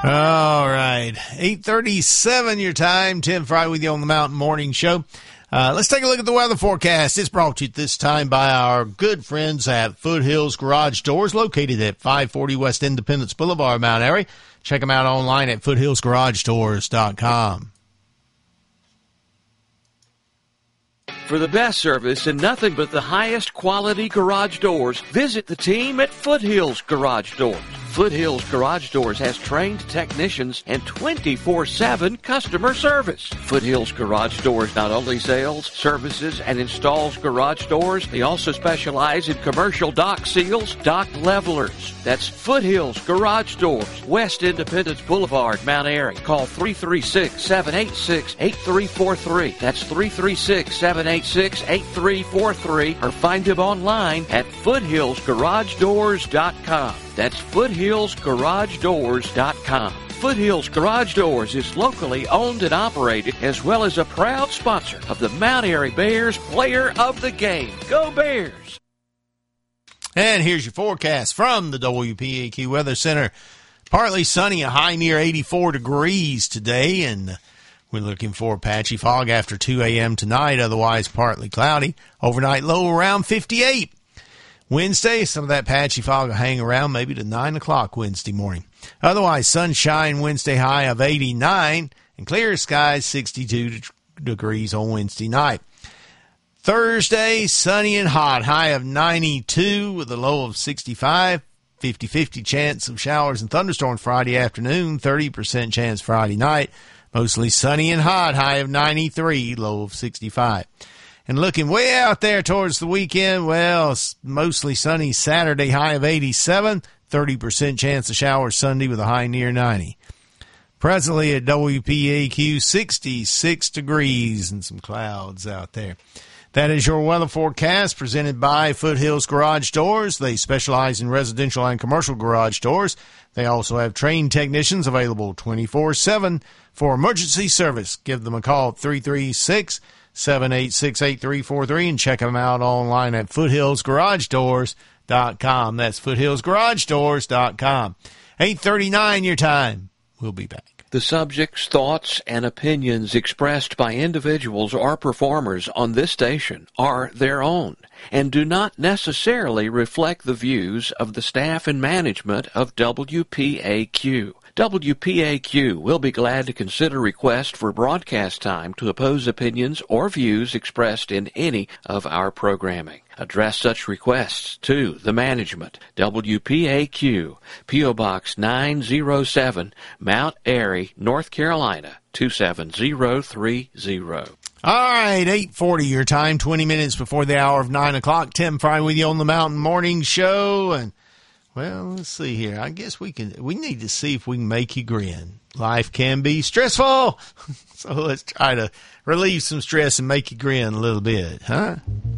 All right. 8:37 your time. Tim Fry with you on the Mountain Morning Show. Let's take a look at the weather forecast. It's brought to you this time by our good friends at Foothills Garage Doors, located at 540 West Independence Boulevard, Mount Airy. Check them out online at foothillsgaragedoors.com. For the best service and nothing but the highest quality garage doors, visit the team at Foothills Garage Doors. Foothills Garage Doors has trained technicians and 24/7 customer service. Foothills Garage Doors not only sells, services, and installs garage doors, they also specialize in commercial dock seals, dock levelers. That's Foothills Garage Doors, West Independence Boulevard, Mount Airy. Call 336-786-8343. That's 336-786-8343, or find them online at foothillsgaragedoors.com. That's foothillsgaragedoors.com. Foothills Garage Doors is locally owned and operated, as well as a proud sponsor of the Mount Airy Bears Player of the Game. Go Bears! And here's your forecast from the WPAQ Weather Center. Partly sunny, a high near 84 degrees today, and we're looking for patchy fog after 2 a.m. tonight, otherwise partly cloudy. Overnight low around 58. Wednesday, some of that patchy fog will hang around maybe to 9 o'clock Wednesday morning. Otherwise, sunshine, Wednesday high of 89, and clear skies, 62 degrees on Wednesday night. Thursday, sunny and hot, high of 92 with a low of 65. 50-50 chance of showers and thunderstorms Friday afternoon, 30% chance Friday night. Mostly sunny and hot, high of 93, low of 65. And looking way out there towards the weekend, well, it's mostly sunny Saturday, high of 87, 30% chance of showers Sunday with a high near 90. Presently at WPAQ, 66 degrees and some clouds out there. That is your weather forecast presented by Foothills Garage Doors. They specialize in residential and commercial garage doors. They also have trained technicians available 24/7 for emergency service. Give them a call at 336-786-8343 and check them out online at foothillsgaragedoors.com. That's foothillsgaragedoors.com. 8:39 your time. We'll be back. The subjects, thoughts, and opinions expressed by individuals or performers on this station are their own and do not necessarily reflect the views of the staff and management of WPAQ. WPAQ will be glad to consider requests for broadcast time to oppose opinions or views expressed in any of our programming. Address such requests to the management. WPAQ, P.O. Box 907, Mount Airy, North Carolina, 27030. All right, 8:40 your time, 20 minutes before the hour of 9 o'clock. Tim Fry with you on the Mountain Morning Show. And, well, let's see here. I guess we need to see if we can make you grin. Life can be stressful. So let's try to relieve some stress and make you grin a little bit, huh?